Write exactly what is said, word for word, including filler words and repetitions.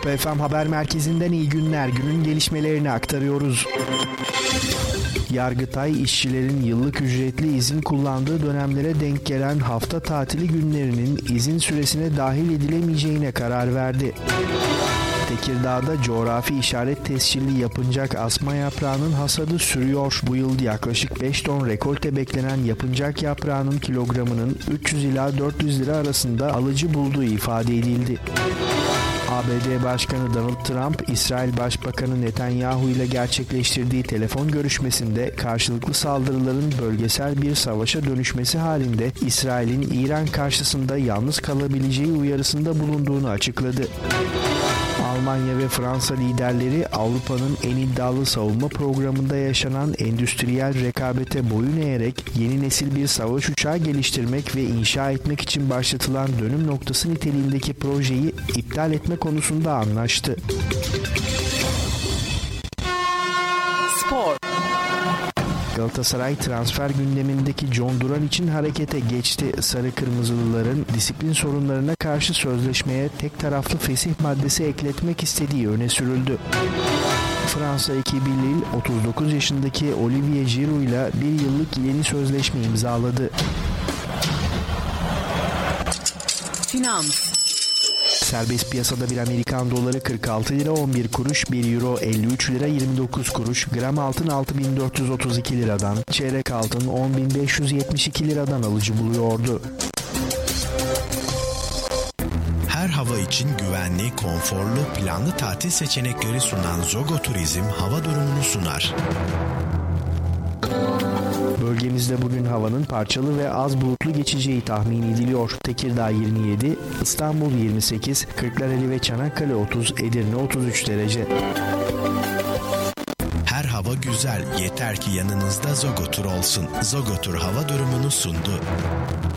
Avrupa F M Haber Merkezi'nden iyi günler. Günün gelişmelerini aktarıyoruz. Yargıtay, işçilerin yıllık ücretli izin kullandığı dönemlere denk gelen hafta tatili günlerinin izin süresine dahil edilemeyeceğine karar verdi. Tekirdağ'da coğrafi işaret tescilli yapıncak asma yaprağının hasadı sürüyor. Bu yıl yaklaşık beş ton rekolte beklenen yapıncak yaprağının kilogramının üç yüz ila dört yüz lira arasında alıcı bulduğu ifade edildi. A B D Başkanı Donald Trump, İsrail Başbakanı Netanyahu ile gerçekleştirdiği telefon görüşmesinde karşılıklı saldırıların bölgesel bir savaşa dönüşmesi halinde İsrail'in İran karşısında yalnız kalabileceği uyarısında bulunduğunu açıkladı. Almanya ve Fransa liderleri Avrupa'nın en iddialı savunma programında yaşanan endüstriyel rekabete boyun eğerek yeni nesil bir savaş uçağı geliştirmek ve inşa etmek için başlatılan dönüm noktası niteliğindeki projeyi iptal etme konusunda anlaştı. Spor. Galatasaray transfer gündemindeki John Duran için harekete geçti. Sarı Kırmızılıların disiplin sorunlarına karşı sözleşmeye tek taraflı fesih maddesi ekletmek istediği öne sürüldü. Fransa ekibi Lille otuz dokuz yaşındaki Olivier Giroud ile bir yıllık yeni sözleşme imzaladı. Finans. Serbest piyasada bir Amerikan doları kırk altı lira on bir kuruş, bir euro elli üç lira yirmi dokuz kuruş, gram altın altı bin dört yüz otuz iki liradan, çeyrek altın on bin beş yüz yetmiş iki liradan alıcı buluyordu. Her hava için güvenli, konforlu, planlı tatil seçenekleri sunan Zogo Turizm hava durumunu sunar. Bölgemizde bugün havanın parçalı ve az bulutlu geçeceği tahmin ediliyor. Tekirdağ yirmi yedi, İstanbul yirmi sekiz, Kırklareli ve Çanakkale otuz, Edirne otuz üç derece. Her hava güzel, yeter ki yanınızda Zogo Tur olsun. Zogo Tur hava durumunu sundu.